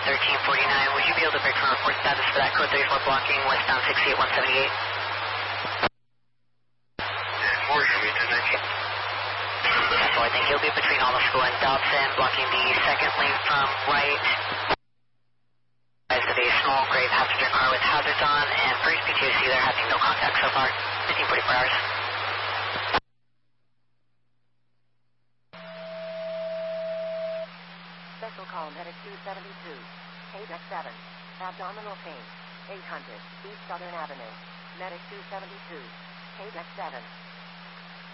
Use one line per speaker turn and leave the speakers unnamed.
1349. Would you be able to break from report status for that code 34 blocking westbound 68178?
4, show me 1019.
So I think you'll be between Alma School and Dobson, blocking the second lane from right. Of a small gray passenger car with hazards on, and for HPTOC they're having no contact so far. 1544 hours.
Special call medic 272, KDEC 7, abdominal pain, 800 East Southern Avenue, medic 272, KDEC 7.